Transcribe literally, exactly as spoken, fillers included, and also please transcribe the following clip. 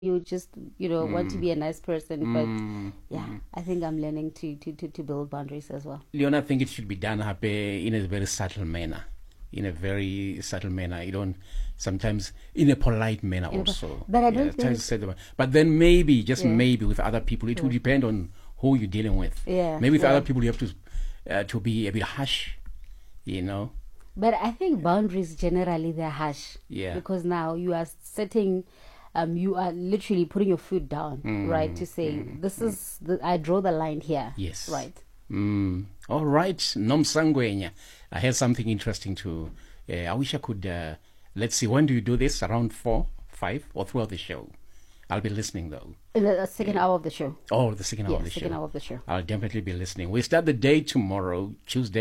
you just, you know, mm. want to be a nice person. But Mm. yeah, Mm. I think I'm learning to, to, to, to build boundaries as well. Leona, I think it should be done happy in a very subtle manner. In a very subtle manner. You don't, sometimes in a polite manner In a- also. but I don't yeah, try think- to say the- But then maybe, just Yeah. maybe with other people, it will Yeah. depend on who you're dealing with. Yeah, Maybe with yeah. other people you have to uh, to be a bit harsh, you know. But I think boundaries generally they're harsh. Yeah. Because now you are setting, um, you are literally putting your foot down, Mm, right? To say this is the, I draw the line here. Yes. Right. Mm. All right, Nomsangwenya. I have something interesting to. Uh, I wish I could. Uh, let's see. When do you do this? Around four, five, or throughout the show? I'll be listening though. In the second hour of the show. Oh, the second hour Yeah, of the second show. hour of the show. I'll definitely be listening. We start the day tomorrow, Tuesday.